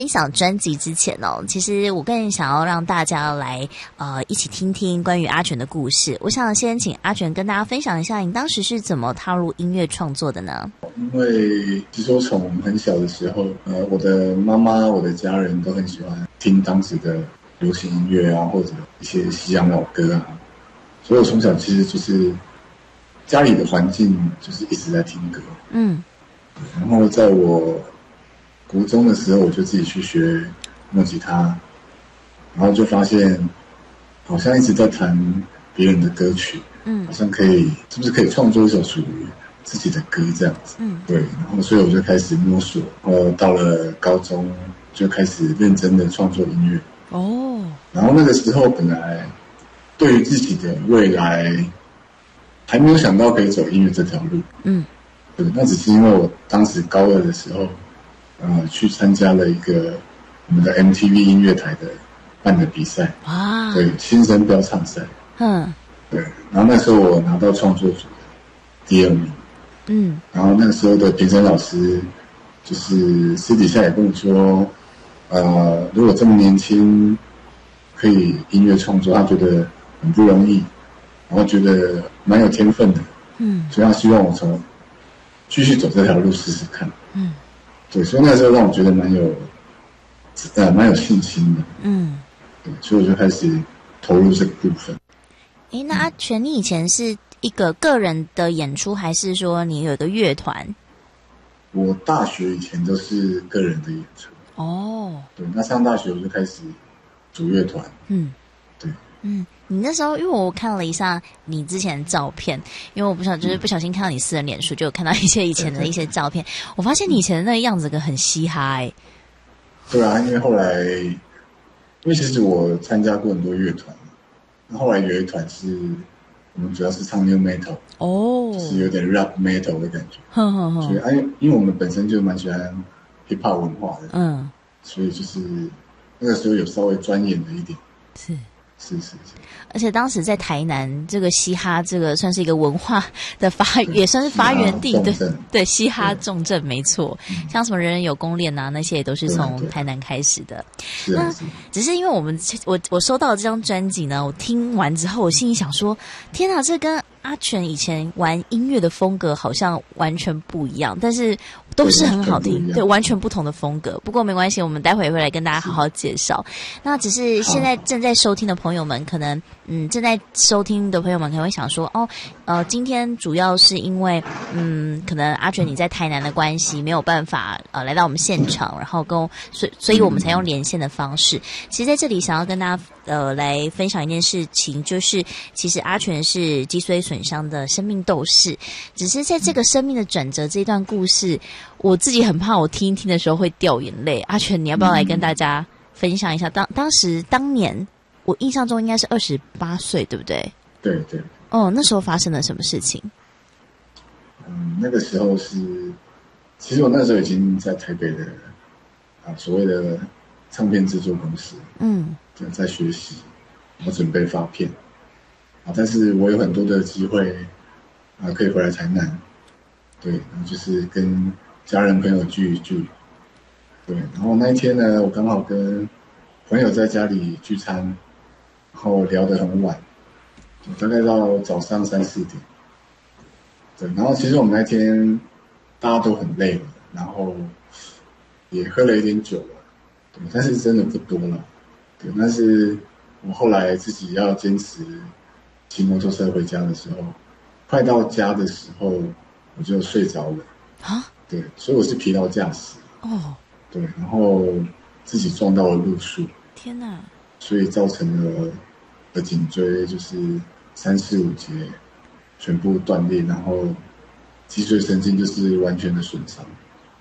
分享专辑之前哦，其实我更想要让大家来一起听听关于阿全的故事。我想先请阿全跟大家分享一下，你当时是怎么踏入音乐创作的呢？ 因为其实我从很小的时候，我的妈妈、我的家人都很喜欢听当时的流行音乐啊，或者一些西洋老歌啊，所以我从小其实就是家里的环境就是一直在听歌。然后在我国中的时候，我就自己去学木吉他，然后就发现好像一直在弹别人的歌曲，好像可以，是不是可以创作一首属于自己的歌这样子？对，然后所以我就开始摸索，到了高中就开始认真的创作音乐。然后那个时候本来对于自己的未来还没有想到可以走音乐这条路，对，那只是因为我当时高二的时候。去参加了一个我们的 MTV 音乐台的办的比赛，对，新生标唱赛，对，然后那时候我拿到创作组的第2名，然后那个时候的评审老师就是私底下也跟我说，如果这么年轻可以音乐创作，他觉得很不容易，然后觉得蛮有天分的，所以他希望我继续走这条路试试看，对，所以那时候让我觉得蛮有信心的，对，所以我就开始投入这个部分。 那阿全，你以前是一个个人的演出，还是说你有一个乐团？ 我大学以前都是个人的演出。对，那上大学我就开始组乐团。对。 你那时候，因为我看了一下你之前的照片，因为我不小心看到你私人脸书，就有看到一些以前的一些照片。我发现你以前的那个样子很嘻哈对啊，因为后来，因为其实我参加过很多乐团，后来有一团是我们主要是唱 New Metal，就是有点 Rap Metal 的感觉。所以因为我们本身就蛮喜欢 Hip Hop 文化的，所以就是那个时候有稍微钻研了一点。是， 而且当时在台南，这个嘻哈这个算是一个文化的也算是发源地，对，嘻哈重镇没错。像什么人人有功练啊，那些也都是从台南开始的。那只是因为我收到这张专辑呢，我听完之后，我心里想说，天哪，这跟阿全以前玩音乐的风格好像完全不一样，但是都是很好听，对，完全不同的风格。不过没关系，我们待会也会来跟大家好好介绍。那只是现在正在收听的朋友们，可能正在收听的朋友们可能会想说，今天主要是因为可能阿全你在台南的关系没有办法来到我们现场，然后所以我们才用连线的方式。其实在这里想要跟大家来分享一件事情，就是其实阿全是脊髓损伤的生命斗士，只是在这个生命的转折这段故事，我自己很怕我听一听的时候会掉眼泪。阿全，你要不要来跟大家分享一下当年我印象中应该是28岁，对不对？ 对。 那时候发生了什么事情？ 那个时候其实我那时候已经在台北的所谓的唱片制作公司，在学习，我准备发片，但是我有很多的机会可以回来台南，对，然后就是跟家人朋友聚一聚，对，然后那一天呢，我刚好跟朋友在家里聚餐，然后聊得很晚，大概到早上3、4点，对，然后其实我们那天大家都很累了，然后也喝了一点酒了，对，但是真的不多了，对，但是我后来自己要坚持骑摩托车回家的时候，快到家的时候我就睡着了对，所以我是疲劳驾驶对，然后自己撞到了路树， 天哪！ 所以造成了颈椎就是3、4、5节全部断裂，然后脊髓神经就是完全的损伤。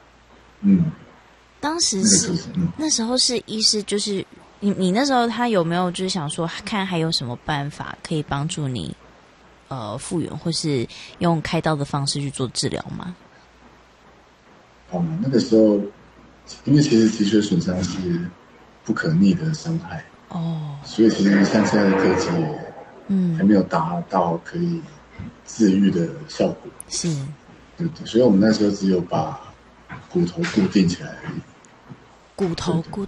当时是那时候是医师，就是你那时候他有没有就是想说看还有什么办法可以帮助你复原，或是用开刀的方式去做治疗吗？ 那个时候因为其实脊髓损伤是不可逆的伤害所以其实像现在的科技还没有达到可以治愈的效果， 是， 对，所以我们那时候只有把骨头固定起来而已。 骨头